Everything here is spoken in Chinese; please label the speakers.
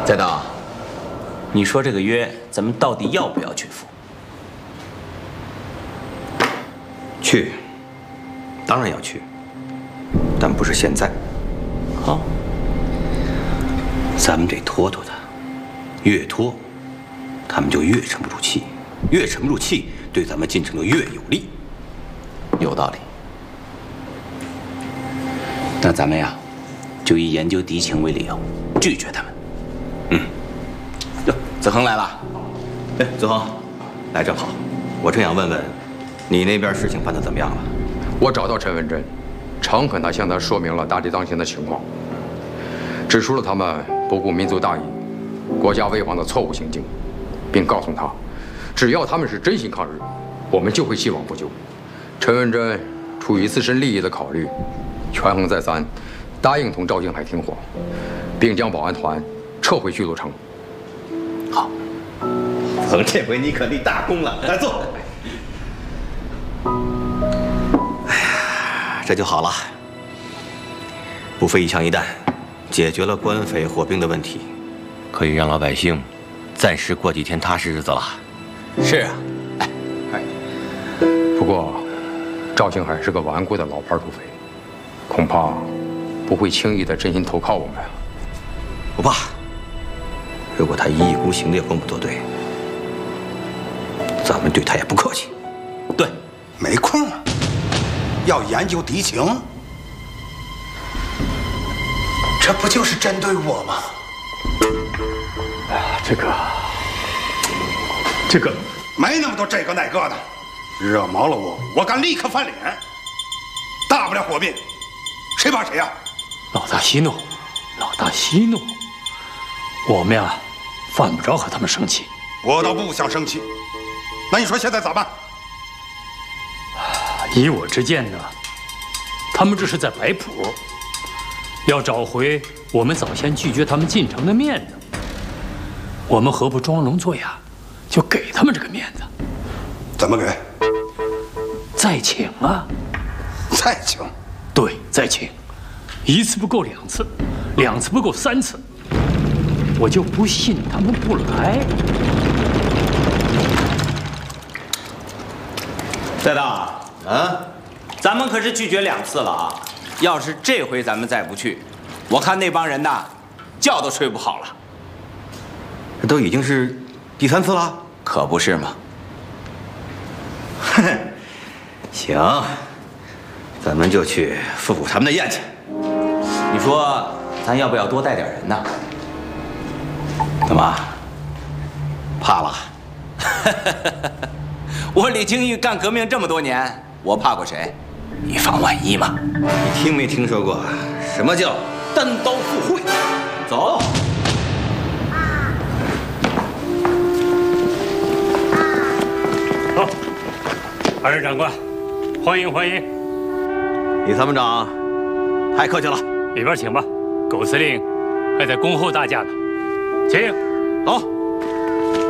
Speaker 1: 再道，你说这个约咱们到底要不要去赴？
Speaker 2: 去，当然要去，但不是现在。
Speaker 1: 好，
Speaker 2: 咱们得拖拖他，越拖，他们就越沉不住气，越沉不住气，对咱们进程就越有利。
Speaker 1: 有道理。那咱们呀，就以研究敌情为理由，拒绝他们。哟，子恒来了。
Speaker 2: 哎，子恒，来正好，我正想问问，你那边事情办得怎么样了？
Speaker 3: 我找到陈文珍，诚恳地向他说明了大地当前的情况，指出了他们不顾民族大义、国家危亡的错误行径，并告诉他，只要他们是真心抗日，我们就会既往不咎。陈文珍出于自身利益的考虑，权衡再三，答应同赵兴海停火，并将保安团撤回巨鹿城。
Speaker 1: 好，
Speaker 2: 子恒，这回你可立大功了，来坐。这就好了，不费一枪一弹，解决了官匪火并的问题，可以让老百姓暂时过几天踏实日子了。
Speaker 1: 是啊，
Speaker 3: 不过，赵兴海是个顽固的老牌土匪，恐怕不会轻易的真心投靠我们。
Speaker 2: 不怕，如果他一意孤行的要跟我们作对，咱们对他也不客气。
Speaker 1: 对，
Speaker 4: 没空啊。要研究敌情，这不就是针对我吗？
Speaker 3: 哎呀，这个，
Speaker 4: 没那么多这个那个的，惹毛了我敢立刻翻脸。大不了火并，谁怕谁呀？
Speaker 5: 老大息怒，老大息怒，我们呀，犯不着和他们生气。
Speaker 4: 我倒不想生气，那你说现在咋办？
Speaker 5: 以我之见呢，他们这是在摆谱，要找回我们早先拒绝他们进城的面子。我们何不装聋作哑，就给他们这个面子？
Speaker 4: 怎么给？
Speaker 5: 再请啊！
Speaker 4: 再请？
Speaker 5: 对，再请。一次不够两次，两次不够三次，我就不信他们不来。
Speaker 1: 再道。啊，咱们可是拒绝2次了啊！要是这回咱们再不去，我看那帮人呐，觉都睡不好了。
Speaker 2: 这都已经是第3次了，
Speaker 1: 可不是吗？
Speaker 2: 行，咱们就去赴他们的宴去。
Speaker 1: 你说咱要不要多带点人呢？
Speaker 2: 干嘛？怕了？
Speaker 1: 我李清玉干革命这么多年。我怕过谁？以防万一嘛。
Speaker 2: 你听没听说过什么叫单刀赴会？走。
Speaker 5: 好，二任长官，欢迎欢迎。
Speaker 2: 李参谋长，太客气了。
Speaker 5: 里边请吧，狗司令还在恭候大驾呢。请。
Speaker 2: 走。